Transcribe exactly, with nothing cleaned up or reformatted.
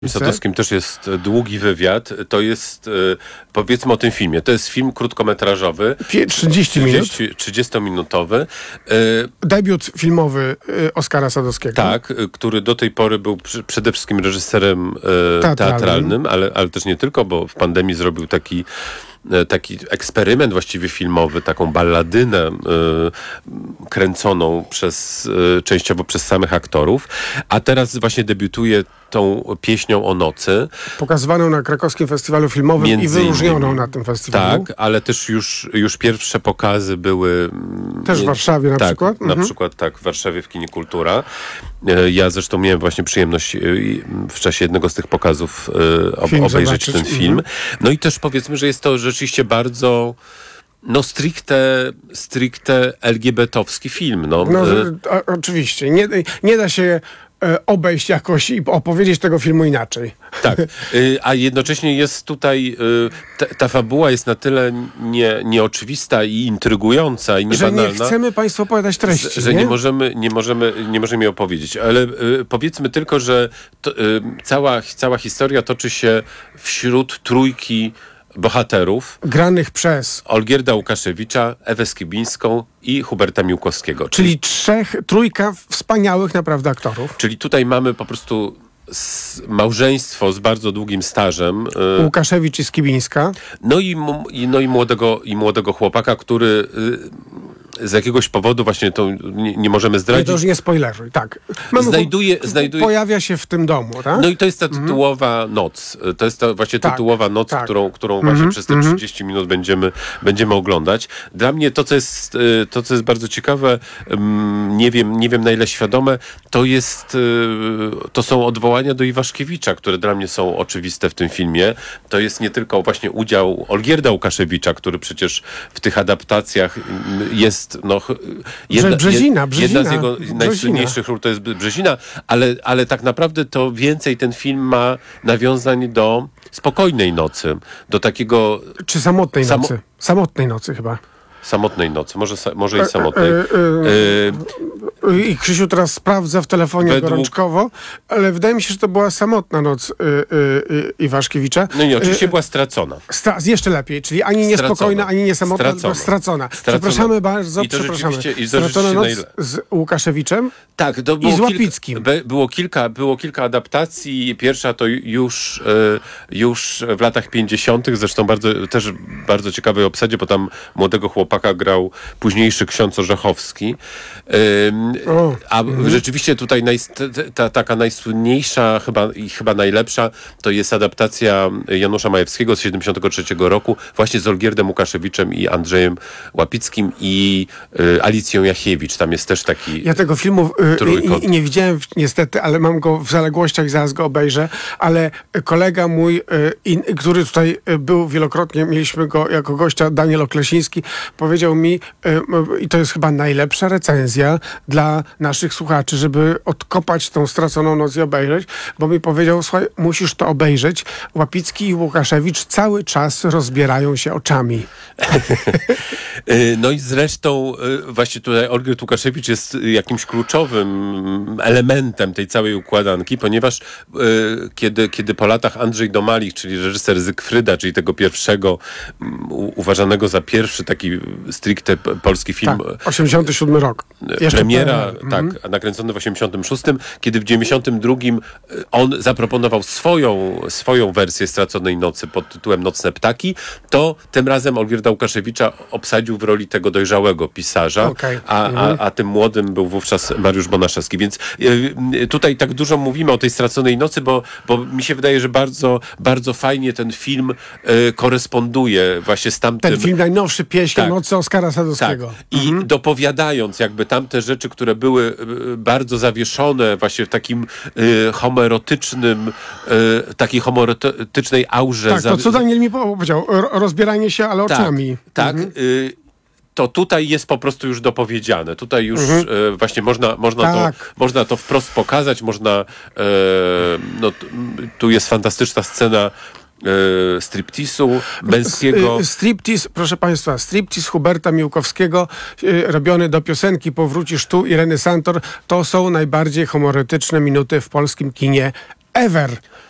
Sadowskim też jest długi wywiad. To jest, powiedzmy o tym filmie, to jest film krótkometrażowy. trzydzieści minut. trzydziestominutowy. Debiut filmowy Oskara Sadowskiego. Tak, który do tej pory był przede wszystkim reżyserem teatralnym, teatralnym ale, ale też nie tylko, bo w pandemii zrobił taki taki eksperyment właściwie filmowy, taką balladynę y, kręconą przez, y, częściowo przez samych aktorów, a teraz właśnie debiutuje tą pieśnią o nocy. Pokazywaną na krakowskim festiwalu filmowym Między i wyróżnioną innymi. na tym festiwalu. Tak, ale też już, już pierwsze pokazy były... Też w Warszawie na tak, przykład? na Mhm. przykład tak, w Warszawie w Kinie Kultura. Ja zresztą miałem właśnie przyjemność w czasie jednego z tych pokazów ob- Film obejrzeć zobaczyć. ten film. Mhm. No i też powiedzmy, że jest to rzeczywiście bardzo no stricte, stricte el gie be te owski film. No, No, y- o, oczywiście. Nie, nie da się e, obejść jakoś i opowiedzieć tego filmu inaczej. Tak, y, a jednocześnie jest tutaj, y, ta, ta fabuła jest na tyle nie, nieoczywista i intrygująca i Że niebanalna, nie chcemy Państwu opowiadać treści. że, że nie? nie możemy, nie możemy, nie możemy jej opowiedzieć. Ale y, powiedzmy tylko, że to, y, cała, cała historia toczy się wśród trójki bohaterów. Granych przez... Olgierda Łukaszewicza, Ewę Skibińską i Huberta Miłkowskiego. Czyli trzech, trójka wspaniałych naprawdę aktorów. Czyli tutaj mamy po prostu s- małżeństwo z bardzo długim stażem. y, Łukaszewicz i Skibińska. No i, mu- i, no i, młodego, i młodego chłopaka, który y, z jakiegoś powodu właśnie to nie, nie możemy Nie, zdradzić. to już nie spoileruj, tak. Mamy Znajduje- po, znajduje- Pojawia się w tym domu, tak? No i to jest ta tytułowa noc. To jest ta właśnie Tak, tytułowa noc, tak. którą, którą właśnie przez te trzydzieści minut będziemy, będziemy oglądać. Dla mnie to, co jest, y, to, co jest bardzo ciekawe, ym, nie wiem, nie wiem na ile świadome, to jest, y, to są odwołania do Iwaszkiewicza, które dla mnie są oczywiste w tym filmie. To jest nie tylko właśnie udział Olgierda Łukaszewicza, który przecież w tych adaptacjach jest no, ch- jedna, Brzezina, jed- jedna z Brzezina, jego Brzezina. najsłynniejszych ról to jest Brzezina, ale, ale tak naprawdę to więcej ten film ma nawiązań do Spokojnej nocy, do takiego Czy samotnej Samo- nocy? Samotnej nocy chyba. Samotnej nocy, może, sa- może i samotnej. E, e, Y, I Krzysiu teraz sprawdza w telefonie Według- gorączkowo, ale wydaje mi się, że to była samotna noc y, y, y, Iwaszkiewicza. no nie, oczywiście Y, była stracona. Stra- jeszcze lepiej, czyli ani Stracona. niespokojna, ani nie samotna, Stracona. tylko stracona. Stracona. Przepraszamy bardzo, I to przepraszamy. rzeczywiście- i to Stracona noc rzeczywiście z Łukaszewiczem. Tak, to było z kilka- Łapickim. be- było, kilka, było kilka adaptacji. Pierwsza to już, y, już w latach pięćdziesiątych, zresztą bardzo, też bardzo ciekawej obsadzie, bo tam młodego chłopaka grał późniejszy ksiądz Orzechowski. Ym, O, a rzeczywiście tutaj naj, ta, ta, taka najsłynniejsza chyba, i chyba najlepsza to jest adaptacja Janusza Majewskiego z siedemdziesiątego trzeciego roku właśnie z Olgierdem Łukaszewiczem i Andrzejem Łapickim i y, Alicją Jachiewicz. Tam jest też taki... Ja tego filmu y, Trójkąt. i, i nie widziałem w- niestety, ale mam go w zaległościach, zaraz go obejrzę, ale kolega mój, y, in, który tutaj y, był wielokrotnie, mieliśmy go jako gościa, Daniel Oklesiński, powiedział mi, y, y, i to jest chyba najlepsza recenzja dla naszych słuchaczy, żeby odkopać tą straconą noc i obejrzeć, bo mi powiedział, słuchaj, musisz to obejrzeć. Łapicki i Łukaszewicz cały czas rozbierają się oczami. Y, No i zresztą y, właśnie tutaj Olgierd Łukaszewicz jest jakimś kluczowym elementem tej całej układanki, ponieważ y, kiedy, kiedy po latach Andrzej Domalich, czyli reżyser Zygfryda, czyli tego pierwszego, mm, u- uważanego za pierwszy taki stricte p- polski film, Tak, osiemdziesiąty siódmy rok. Jeszcze premiera, P R L. tak, nakręcony w osiemdziesiątym szóstym, kiedy w dziewięćdziesiątym drugim y, on zaproponował swoją, swoją wersję Straconej Nocy pod tytułem Nocne Ptaki, to tym razem Olgierda Łukaszewicza obsadził w roli tego dojrzałego pisarza, Okej. a, Mhm. a, a tym młodym był wówczas Mariusz Bonaszewski. Więc y, y, tutaj tak dużo mówimy o tej Straconej Nocy, bo, bo mi się wydaje, że bardzo, bardzo fajnie ten film y, koresponduje właśnie z tamtym... Ten film najnowszy, Pieśń Tak. o nocy Oskara Tak. Sadowskiego. I dopowiadając jakby tamte rzeczy, które były y, bardzo zawieszone właśnie w takim y, homoerotycznym, y, takiej homoerotycznej aurze. Tak, to zawi- co Daniel mi powiedział, ro- rozbieranie się, ale tak, oczami. tak. Mhm. Y, to tutaj jest po prostu już dopowiedziane. Tutaj już e, właśnie można, można, Tak. to, można to wprost pokazać, można e, no, t- m, tu jest fantastyczna scena e, striptizu męskiego. S- y, Striptease, proszę Państwa, striptease Huberta Miłkowskiego, y, robiony do piosenki Powrócisz tu Ireny Santor, to są najbardziej homoretyczne minuty w polskim kinie ever.